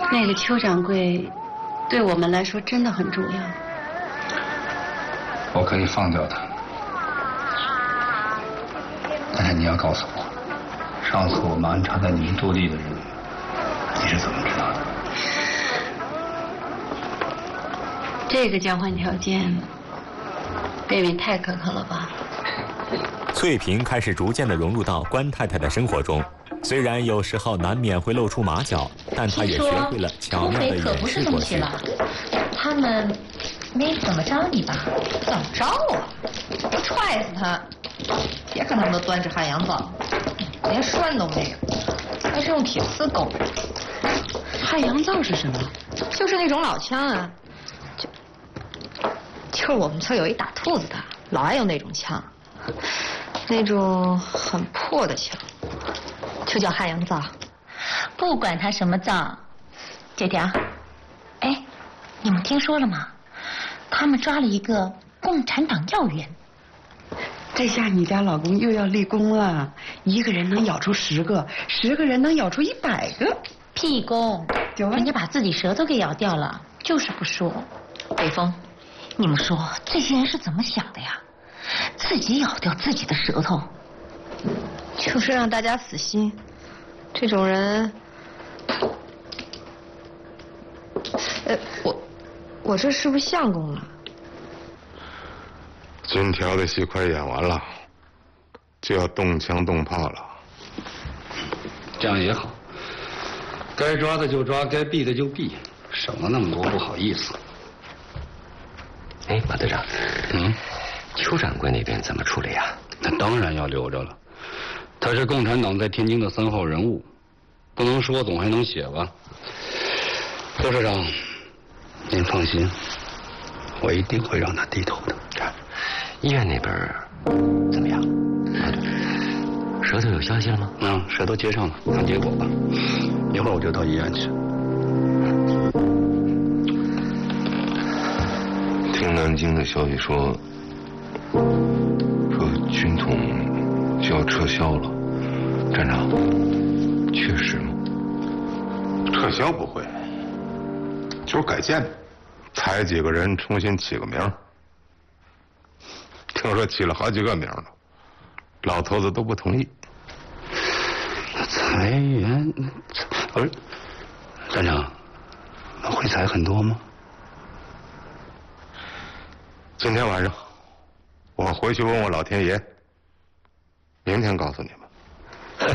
那个邱掌柜，对我们来说真的很重要。 我可以放掉他，但是你要告诉我，上次我们安插在你们多地的人，你是怎么知道的？ 这个交换条件未免太苛刻了吧？ 翠萍开始逐渐地融入到关太太的生活中，虽然有时候难免会露出马脚，但她也学会了巧妙地掩饰过去。 他们没怎么着你吧？怎么着啊？我踹死他！别看他们都端着汉阳造，连栓都没有，还是用铁丝勾的。 汉阳造是什么？ 就是那种老枪啊，就是我们村有一打兔子的，老爱用那种枪，那种很破的枪，就叫汉阳造。 不管他什么造，姐条，哎，你们听说了吗？他们抓了一个共产党要员。 这下你家老公又要立功了，一个人能咬出10个，10个人能咬出100个。 屁功，人家把自己舌头给咬掉了，就是不说。北风，你们说这些人是怎么想的呀？自己咬掉自己的舌头， 就是让大家死心。这种人，我这是不是相公了？ 金条的戏快演完了，就要动枪动炮了。 这样也好，该抓的就抓，该毙的就毙，省了那么多不好意思。 哎，马队长，邱掌柜那边怎么处理呀？ 那当然要留着了，他是共产党在天津的3号人物，不能说总还能写吧？周社长，您放心，我一定会让他低头的。 医院那边怎么样？舌头有消息了吗？ 舌头接上了，看结果吧。一会儿我就到医院去。 听南京的消息说军统就要撤销了，站长，确实吗？撤销不会，就是改建，裁几个人，重新起个名。听说起了好几个名了，老头子都不同意。 裁员，站长，会裁很多吗？ 今天晚上我回去问问老天爷，明天告诉你们。